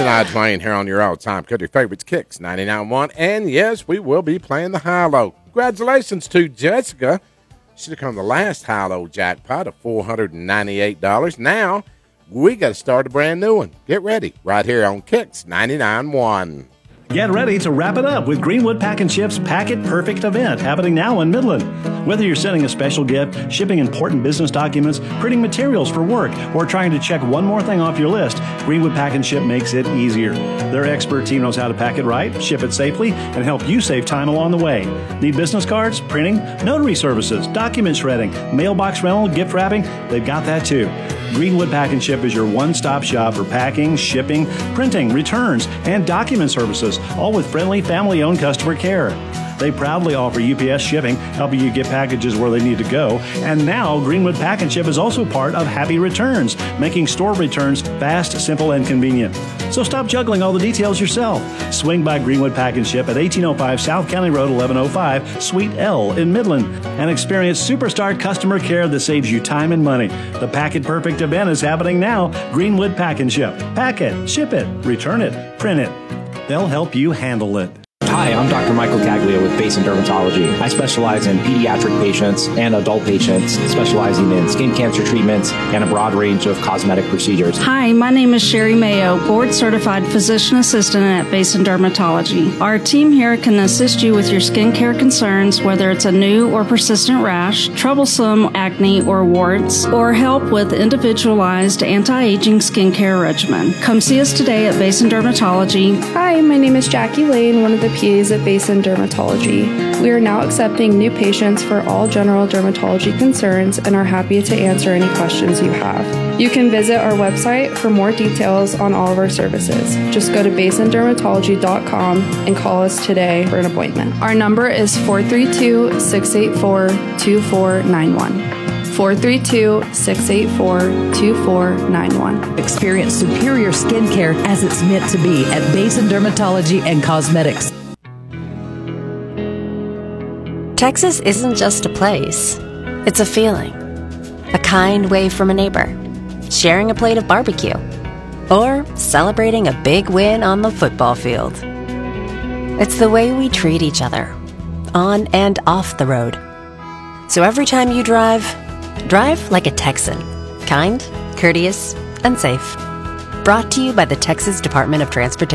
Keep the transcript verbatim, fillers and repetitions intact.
Jason I. Twain here on your all-time country favorites, Kicks ninety-nine point one. And yes, we will be playing the high-low. Congratulations to Jessica. Should have come the last high-low jackpot of four hundred ninety-eight dollars. Now, we got to start a brand new one. Get ready right here on Kicks ninety-nine point one. Get ready to wrap it up with Greenwood Pack and Ship's Pack It Perfect event happening now in Midland. Whether you're sending a special gift, shipping important business documents, printing materials for work, or trying to check one more thing off your list, Greenwood Pack and Ship makes it easier. Their expert team knows how to pack it right, ship it safely, and help you save time along the way. Need business cards, printing, notary services, document shredding, mailbox rental, gift wrapping? They've got that too. Greenwood Pack and Ship is your one-stop shop for packing, shipping, printing, returns, and document services, all with friendly, family-owned customer care. They proudly offer U P S shipping, helping you get packages where they need to go. And now, Greenwood Pack and Ship is also part of Happy Returns, making store returns fast, simple, and convenient. So stop juggling all the details yourself. Swing by Greenwood Pack and Ship at eighteen oh five South County Road, eleven oh five, Suite L in Midland, and experience superstar customer care that saves you time and money. The Pack It Perfect event is happening now. Greenwood Pack and Ship. Pack it, ship it, return it, print it. They'll help you handle it. Hi, I'm Doctor Michael Caglia with Basin Dermatology. I specialize in pediatric patients and adult patients, specializing in skin cancer treatments and a broad range of cosmetic procedures. Hi, my name is Sherry Mayo, board-certified physician assistant at Basin Dermatology. Our team here can assist you with your skincare concerns, whether it's a new or persistent rash, troublesome acne or warts, or help with individualized anti-aging skincare regimen. Come see us today at Basin Dermatology. Hi, my name is Jackie Lane, one of the P As at Basin Dermatology. We are now accepting new patients for all general dermatology concerns and are happy to answer any questions you have. You can visit our website for more details on all of our services. Just go to basin dermatology dot com and call us today for an appointment. Our number is four three two, six eight four, two four nine one. four three two, six eight four, two four nine one. Experience superior skincare as it's meant to be at Basin Dermatology and Cosmetics. Texas isn't just a place, it's a feeling. A kind wave from a neighbor, sharing a plate of barbecue, or celebrating a big win on the football field. It's the way we treat each other, on and off the road. So every time you drive, drive like a Texan. Kind, courteous, and safe. Brought to you by the Texas Department of Transportation.